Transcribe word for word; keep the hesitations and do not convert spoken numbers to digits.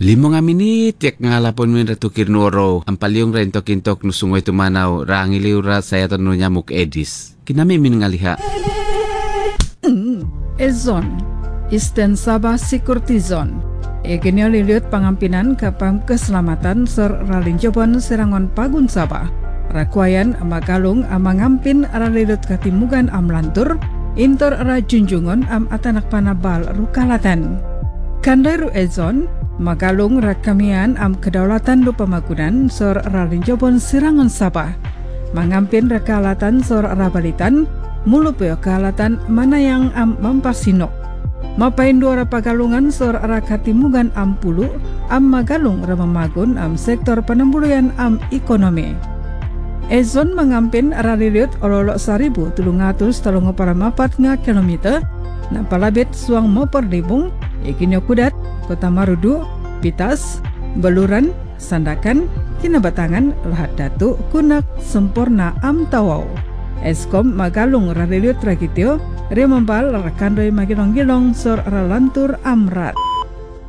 Limo nga minit, yak nga lapon mo yung ratukir noro. Ang palyong rento kintok nusungoy tumanaw, rangiliw ra saya tanu nyamuk edis. Kinami min nga liha. Mm, Ezon, Isten Sabah Sikurtizon. Egenyo liliut pangampinan kapang keselamatan ser ralinjobon serangon pagun Sabah. Rakwayan magalung amangampin ralilut katimugan am lantur, intor ra junjungon am atanak panabal rukalatan. Kandairu Ezon, magalung rakamian am kedaulatan lupa magunan sor ralinjobon serangon Sabah. Mangampin rakalatan sor rabalitan, mulu peo kalatan mana yang am mampasinok. Mapain dua pagalungan sor rakatimugan am pulu, am magalung ramamagun am sektor penembuluyan am ekonomi. Ezon mengampin raliliut ololok saribu tulung atus talung para mapat nga kilometer, na palabit suang moperdibung, ikinyo kudat, kota Marudu, Pitas, Beluran, Sandakan, Kinabatangan, Lahat Datu, Kunak, Sempurna, Am Tawau. Eskom magalung raliliut rakitio, remambal rakandoy magilong-gilong sor ralantur amrat.